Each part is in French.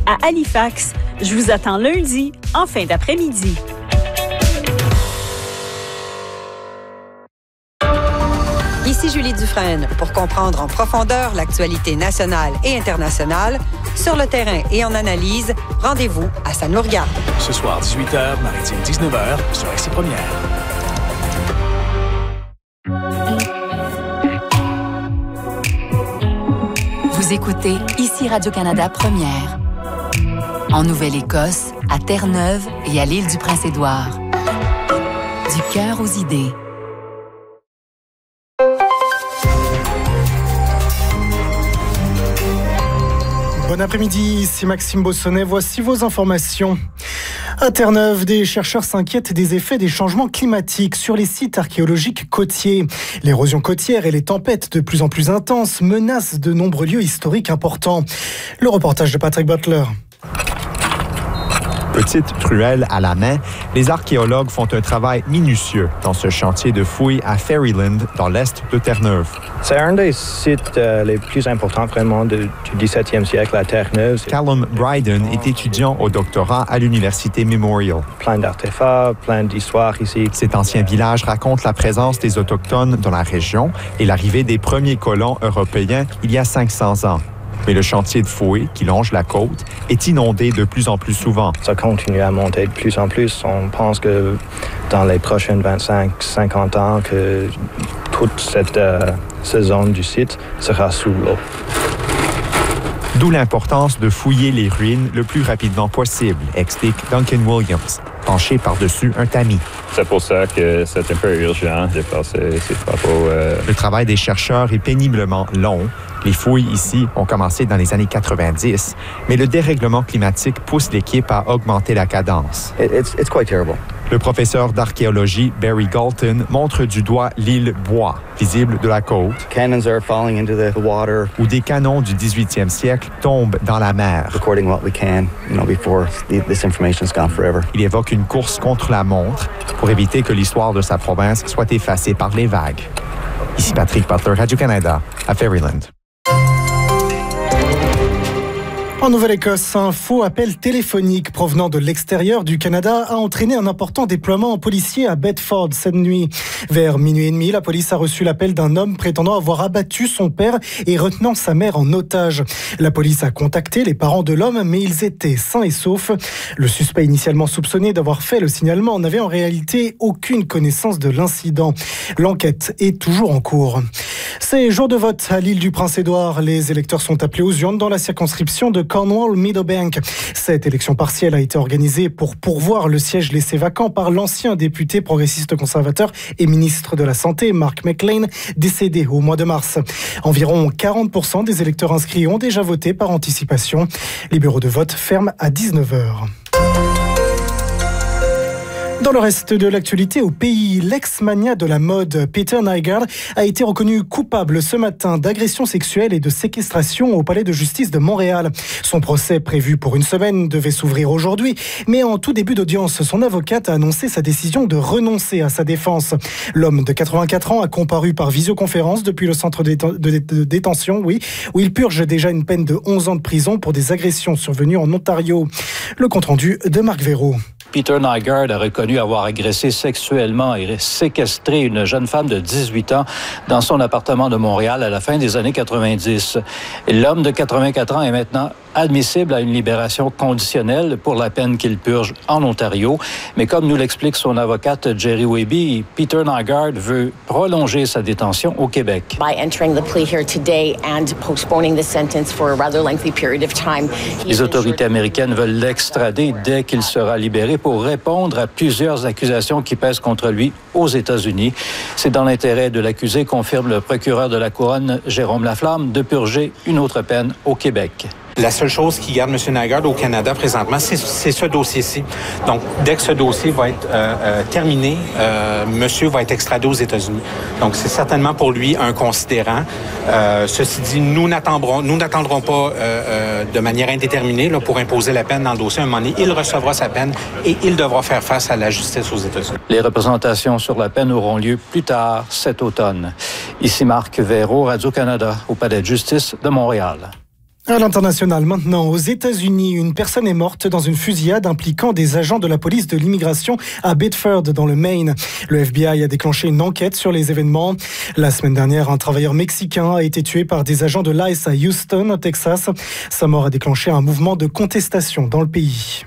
à Halifax. Je vous attends lundi, en fin d'après-midi. Ici Julie Dufresne pour comprendre en profondeur l'actualité nationale et internationale. Sur le terrain et en analyse, rendez-vous à Ça nous regarde. Ce soir, 18h, maritime 19h, sur RC Première. Vous écoutez Ici Radio-Canada Première. En Nouvelle-Écosse, à Terre-Neuve et à l'île du Prince-Édouard. Du cœur aux idées. Bon après-midi, ici Maxime Bossonnet. Voici vos informations. À Terre-Neuve, des chercheurs s'inquiètent des effets des changements climatiques sur les sites archéologiques côtiers. L'érosion côtière et les tempêtes de plus en plus intenses menacent de nombreux lieux historiques importants. Le reportage de Patrick Butler. Petite truelle à la main, les archéologues font un travail minutieux dans ce chantier de fouilles à Ferryland, dans l'est de Terre-Neuve. C'est un des sites les plus importants vraiment du 17e siècle à Terre-Neuve. Callum Bryden est étudiant au doctorat à l'Université Memorial. Plein d'artefacts, plein d'histoires ici. Cet ancien village raconte la présence des Autochtones dans la région et l'arrivée des premiers colons européens il y a 500 ans. Mais le chantier de fouilles qui longe la côte est inondé de plus en plus souvent. Ça continue à monter de plus en plus. On pense que dans les prochaines 25-50 ans, que toute cette zone du site sera sous l'eau. D'où l'importance de fouiller les ruines le plus rapidement possible, explique Duncan Williams, penché par-dessus un tamis. C'est pour ça que c'est un peu urgent de passer ces travaux. Le travail des chercheurs est péniblement long. Les fouilles ici ont commencé dans les années 90, mais le dérèglement climatique pousse l'équipe à augmenter la cadence. It's quite terrible. Le professeur d'archéologie Barry Galton montre du doigt l'île Bois, visible de la côte, Cannons are falling into the water. où des canons du 18e siècle tombent dans la mer. Recording what we can, before this information is gone forever. Il évoque une course contre la montre pour éviter que l'histoire de sa province soit effacée par les vagues. Ici Patrick Butler, Radio-Canada, à Ferryland. En Nouvelle-Écosse, un faux appel téléphonique provenant de l'extérieur du Canada a entraîné un important déploiement policier à Bedford cette nuit. Vers minuit et demi, la police a reçu l'appel d'un homme prétendant avoir abattu son père et retenant sa mère en otage. La police a contacté les parents de l'homme, mais ils étaient sains et saufs. Le suspect initialement soupçonné d'avoir fait le signalement n'avait en réalité aucune connaissance de l'incident. L'enquête est toujours en cours. C'est jour de vote à l'île du Prince-Édouard. Les électeurs sont appelés aux urnes dans la circonscription de Cornwall-Meadowbank. Cette élection partielle a été organisée pour pourvoir le siège laissé vacant par l'ancien député progressiste conservateur et ministre de la Santé, Mark McLean, décédé au mois de mars. Environ 40% des électeurs inscrits ont déjà voté par anticipation. Les bureaux de vote ferment à 19h. Dans le reste de l'actualité au pays, l'ex-mania de la mode Peter Nygard a été reconnu coupable ce matin d'agression sexuelle et de séquestration au palais de justice de Montréal. Son procès prévu pour une semaine devait s'ouvrir aujourd'hui, mais en tout début d'audience, son avocate a annoncé sa décision de renoncer à sa défense. L'homme de 84 ans a comparu par visioconférence depuis le centre de détention, où il purge déjà une peine de 11 ans de prison pour des agressions survenues en Ontario. Le compte-rendu de Marc Véraud. Peter Nygard a reconnu avoir agressé sexuellement et séquestré une jeune femme de 18 ans dans son appartement de Montréal à la fin des années 90. L'homme de 84 ans est maintenant admissible à une libération conditionnelle pour la peine qu'il purge en Ontario. Mais comme nous l'explique son avocate Jerry Weby, Peter Nygard veut prolonger sa détention au Québec. By entering the plea here today and postponing the sentence for a rather lengthy period of time. Les autorités américaines veulent l'extrader dès qu'il sera libéré pour répondre à plusieurs accusations qui pèsent contre lui aux États-Unis. C'est dans l'intérêt de l'accusé, confirme le procureur de la Couronne, Jérôme Laflamme, de purger une autre peine au Québec. La seule chose qui garde M. Nygard au Canada présentement, c'est ce dossier-ci. Donc, dès que ce dossier va être terminé, monsieur va être extradé aux États-Unis. Donc, c'est certainement pour lui un considérant. Ceci dit, nous n'attendrons pas de manière indéterminée là, pour imposer la peine dans le dossier. À un moment donné, il recevra sa peine et il devra faire face à la justice aux États-Unis. Les représentations sur la peine auront lieu plus tard cet automne. Ici Marc Véraud, Radio-Canada, au Palais de justice de Montréal. À l'international maintenant, aux États-Unis, une personne est morte dans une fusillade impliquant des agents de la police de l'immigration à Bedford, dans le Maine. Le FBI a déclenché une enquête sur les événements. La semaine dernière, un travailleur mexicain a été tué par des agents de l'ICE à Houston, au Texas. Sa mort a déclenché un mouvement de contestation dans le pays.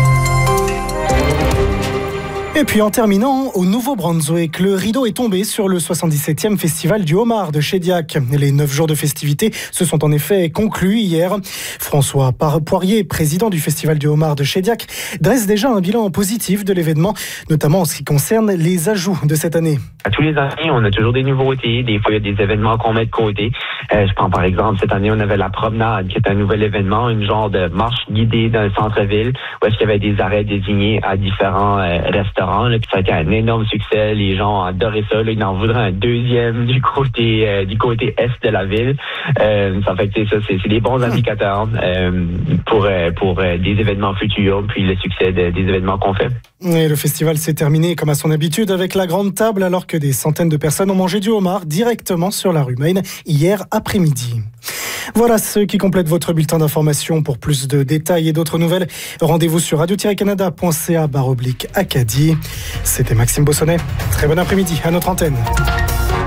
Et puis en terminant, au Nouveau-Brunswick, le rideau est tombé sur le 77e festival du homard de Shediac. Les 9 jours de festivités se sont en effet conclus hier. François Poirier, président du festival du homard de Shediac, dresse déjà un bilan positif de l'événement, notamment en ce qui concerne les ajouts de cette année. À tous les années, on a toujours des nouveautés. Des fois, il y a des événements qu'on met de côté. Je prends par exemple, cette année, on avait la promenade, qui est un nouvel événement, une genre de marche guidée dans le centre-ville, où est-ce qu'il y avait des arrêts désignés à différents restaurants. Là, puis ça a été un énorme succès. Les gens ont adoré ça. Là, ils en voudraient un deuxième du côté est de la ville. Ça fait que c'est des bons indicateurs pour des événements futurs, puis le succès des événements qu'on fait. Et le festival s'est terminé comme à son habitude avec la grande table, alors que des centaines de personnes ont mangé du homard directement sur la rue Maine hier après-midi. Voilà ce qui complète votre bulletin d'information. Pour plus de détails et d'autres nouvelles, rendez-vous sur radio-canada.ca/Acadie. C'était Maxime Bossonnet. Très bon après-midi à notre antenne.